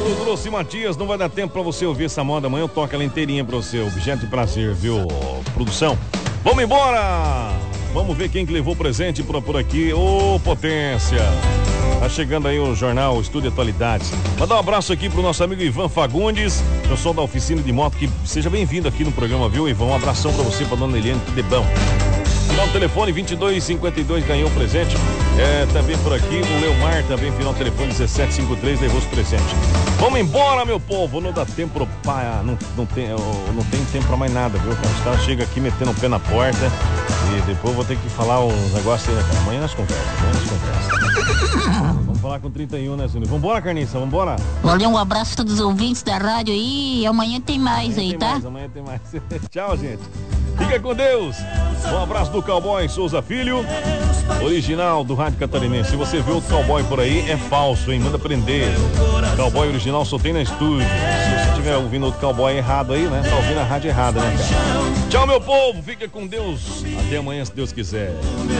Mato Grosso e Matias, não vai dar tempo pra você ouvir essa moda. Amanhã eu toco ela inteirinha pra você. Objeto de prazer, viu, produção? Vamos embora! Vamos ver quem que levou presente por aqui. Ô, potência! Tá chegando aí o jornal Estúdio Atualidades. Mandar um abraço aqui pro nosso amigo Ivan Fagundes, pessoal da oficina de moto, que seja bem-vindo aqui no programa, viu, Ivan? Um abração pra você, pra dona Eliane, tudo de bom. Final do telefone 2252 ganhou o presente. Também por aqui o Leomar, também final do telefone 1753 levou esse presente. Vamos embora, meu povo, não dá tempo pra, não tem tempo pra mais nada, viu, cara? Os caras chegam aqui metendo o pé na porta e depois vou ter que falar uns negócios aí, né, cara? Amanhã nós conversamos. Vamos falar com 31, né, Silvio? Vambora, Carniça, vambora. Valeu, um abraço a todos os ouvintes da rádio aí, e amanhã tem mais aí, tá? Amanhã tem mais. Tchau, gente. Fica com Deus. Um abraço do Cowboy Souza Filho, original do Rádio Catarinense. Se você vê o Cowboy por aí, é falso, hein? Manda prender. Cowboy original só tem na estúdio. Se você estiver ouvindo outro Cowboy errado aí, né? Tá ouvindo a rádio errada, né, cara? Tchau, meu povo. Fica com Deus. Até amanhã, se Deus quiser.